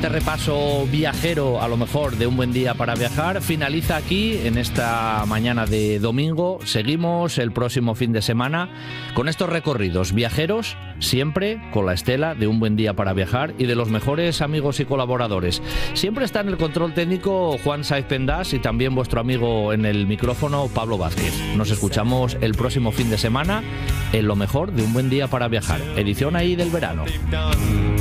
este repaso viajero, a lo mejor de un buen día para viajar, finaliza aquí en esta mañana de domingo. Seguimos el próximo fin de semana con estos recorridos viajeros, siempre con la estela de un buen día para viajar y de los mejores amigos y colaboradores. Siempre está en el control técnico Juan Saiz Pendas y también vuestro amigo en el micrófono Pablo Vázquez. Nos escuchamos el próximo fin de semana en lo mejor de un buen día para viajar, edición ahí del verano.